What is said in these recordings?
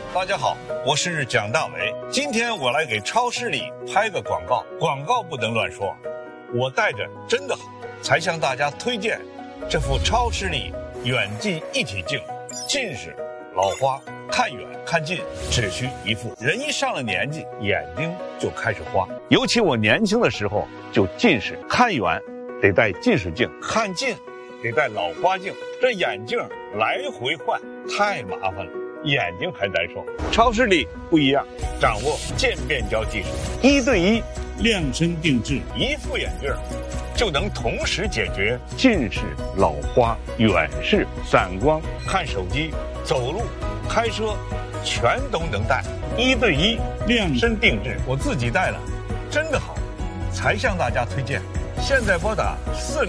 大家好，我是蒋大为。今天我来给超市里拍个广告，广告不能乱说。我带着真的好，才向大家推荐这副超视力远近一体镜。近视、老花，看远看近只需一副。人一上了年纪，眼睛就开始花。尤其我年轻的时候就近视，看远得戴近视镜，看近得戴老花镜，这眼镜来回换太麻烦了，眼睛还难受。超视力不一样，掌握渐变焦技术，1对1 量身定制， 一副眼镜就能同时解决近视、老花、远视、散光，看手机、走路、开车，全都能戴。1对1量身定制，我自己戴了，真的好，才向大家推荐。现在拨打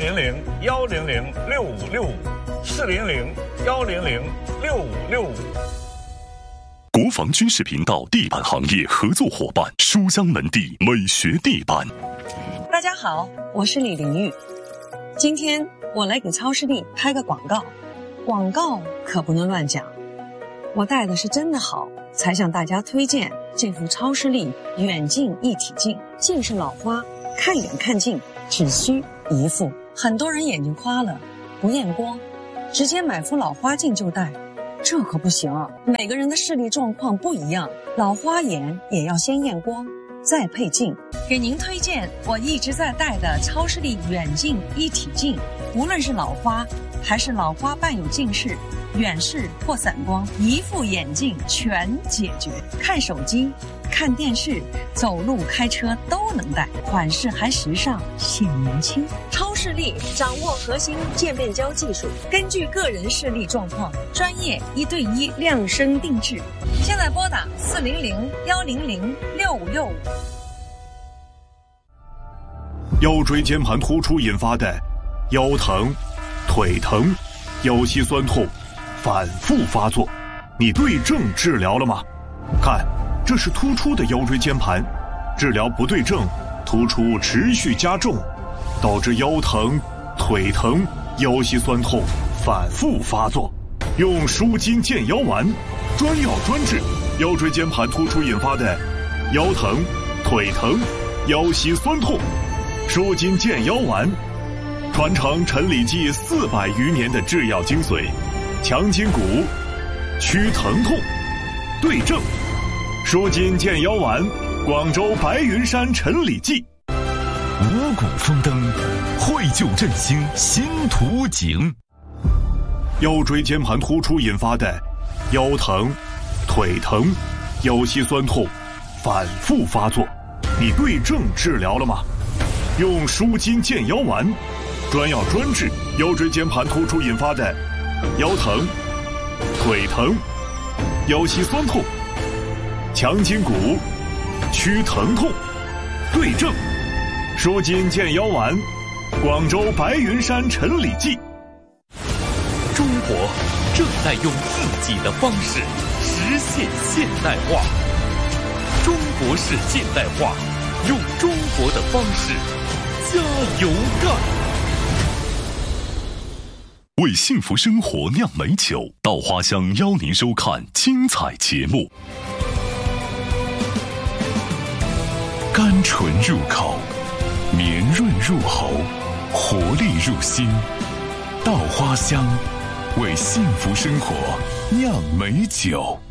400-100-6565，400-100-6565。 国防军事频道地板行业合作伙伴书香门第美学地板。 大家好，我是李玲玉。今天我来给超视力拍个广告，广告可不能乱讲。我带的是真的好，才向大家推荐这副超视力远近一体镜。近视老花，看远看近只需一副。很多人眼睛花了不验光，直接买副老花镜就戴，这可不行。每个人的视力状况不一样，老花眼也要先验光再配镜。给您推荐我一直在戴的超视力远近一体镜，无论是老花还是老花伴有近视、远视或散光，一副眼镜全解决。看手机、看电视、走路、开车都能戴，款式还时尚显年轻。超视力掌握核心渐变焦技术，根据个人视力状况，专业1对1量身定制。现在拨打400-100-6565。 腰椎间盘突出引发的腰疼、腿疼、腰膝酸痛反复发作，你对症治疗了吗？看，这是突出的腰椎间盘，治疗不对症，突出持续加重，导致腰疼、腿疼、腰膝酸痛反复发作。用舒筋健腰丸，专药专治腰椎间盘突出引发的腰疼、腿疼、腰膝酸痛。舒筋健腰丸，传承陈李济400余年的制药精髓，强筋骨，祛疼痛，对症。舒筋健腰丸，广州白云山陈李济。 五谷丰登，绘就振兴新图景。 腰椎间盘突出引发的腰疼、腿疼、腰膝酸痛反复发作，你对症治疗了吗？用舒筋健腰丸，专药专治腰椎间盘突出引发的腰疼、腿疼、腰膝酸痛，强筋骨，祛疼痛，对症。舒筋健腰丸，广州白云山陈李济。 中国正在用自己的方式实现现代化，中国式现代化，用中国的方式加油干！ 为幸福生活酿美酒，稻花香邀您收看精彩节目。甘醇入口，绵润入喉，活力入心。稻花香，为幸福生活酿美酒。